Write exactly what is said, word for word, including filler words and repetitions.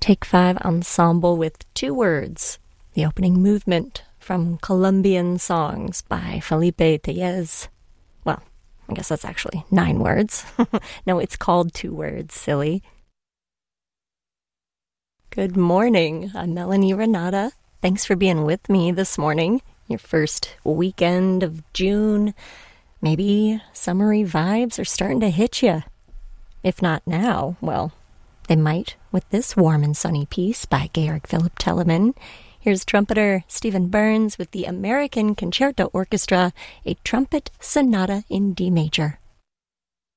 Take Five Ensemble with Two Words, the opening movement from Colombian Songs by Felipe Tellez. Well, I guess that's actually nine words. No, it's called Two Words, silly. Good morning. I'm Melanie Renata. Thanks for being with me this morning. Your first weekend of June. Maybe summery vibes are starting to hit you. If not now, well, they might with this warm and sunny piece by Georg Philipp Telemann. Here's trumpeter Stephen Burns with the American Concerto Orchestra, a trumpet sonata in D major.